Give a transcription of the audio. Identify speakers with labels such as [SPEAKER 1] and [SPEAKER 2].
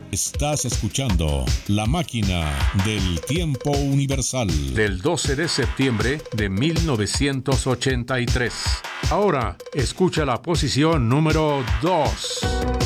[SPEAKER 1] Estás escuchando La Máquina del Tiempo Universal
[SPEAKER 2] del 12 de septiembre de 1983. Ahora, escucha la posición número 2.